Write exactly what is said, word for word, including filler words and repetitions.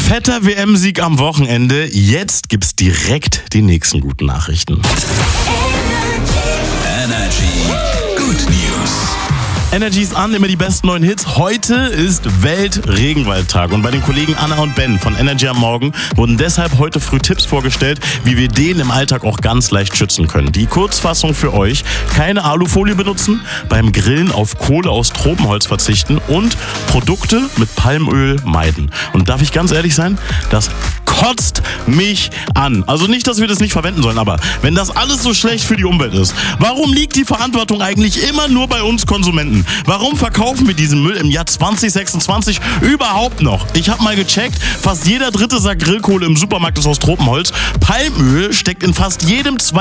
Fetter W M-Sieg am Wochenende. Jetzt gibt's direkt die nächsten guten Nachrichten. Energy Good News. Energy ist an, immer die besten neuen Hits. Heute ist Welt-Regenwaldtag und bei den Kollegen Anna und Ben von Energy am Morgen wurden deshalb heute früh Tipps vorgestellt, wie wir den im Alltag auch ganz leicht schützen können. Die Kurzfassung für euch: keine Alufolie benutzen, beim Grillen auf Kohle aus Tropenholz verzichten und Produkte mit Palmöl meiden. Und darf ich ganz ehrlich sein, das kotzt mich an. Also nicht, dass wir das nicht verwenden sollen, aber wenn das alles so schlecht für die Umwelt ist, warum liegt die Verantwortung eigentlich immer nur bei uns Konsumenten? Warum verkaufen wir diesen Müll im Jahr zwanzig sechsundzwanzig überhaupt noch? Ich habe mal gecheckt, fast jeder dritte Sack Grillkohle im Supermarkt ist aus Tropenholz. Palmöl steckt in fast jedem zweiten